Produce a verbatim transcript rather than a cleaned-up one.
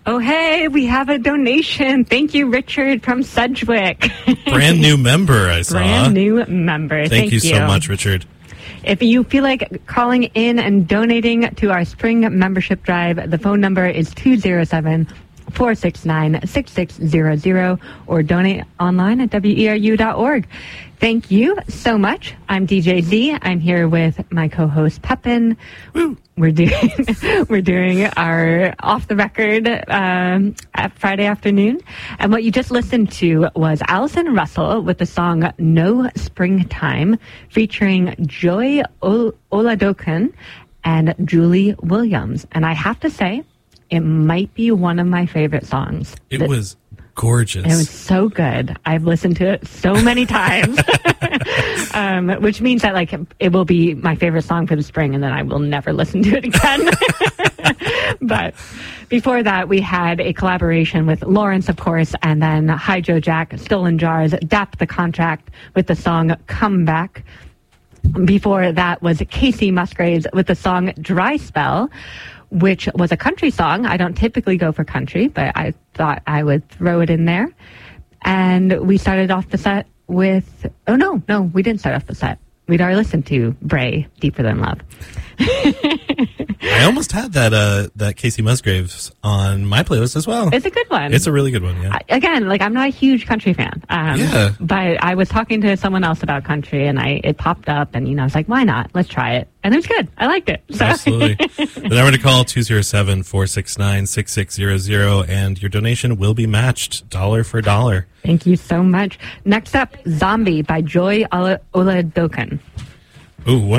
Oh, hey, we have a donation. Thank you, Richard from Sedgwick. Brand new member, I saw. Brand new member. Thank, Thank you, you so much, Richard. If you feel like calling in and donating to our spring membership drive, the phone number is two oh seven, four six nine, six six zero zero or donate online at W E R U dot org. Thank you so much. I'm D J Z. I'm here with my co-host Pepin. Woo. We're doing we're doing our off the record um, at Friday afternoon, and what you just listened to was Allison Russell with the song "No Springtime," featuring Joy Ol- Oladokan and Julie Williams. And I have to say, it might be one of my favorite songs. It that, was gorgeous. It was so good. I've listened to it so many times, um, which means that like it will be my favorite song for the spring, and then I will never listen to it again. But before that, we had a collaboration with Lawrence, of course, and then Hydro Jack, Stolen Jars, Dap the Contract with the song Come Back. Before that was Casey Musgraves with the song Dry Spell, which was a country song. I don't typically go for country, but I thought I would throw it in there. And we started off the set with, oh no, no, we didn't start off the set. We'd already listened to Bray, Deeper Than Love. I almost had that uh, that Casey Musgraves on my playlist as well. It's a good one. It's a really good one, yeah. I, again, like I'm not a huge country fan. Um, yeah. But I was talking to someone else about country, and I it popped up, and you know I was like, why not? Let's try it. And it was good. I liked it. So. Absolutely. The number to call, two oh seven, four six nine, six six zero zero, and your donation will be matched dollar for dollar. Thank you so much. Next up, Zombie by Joy Ola- Oladokan. Ooh,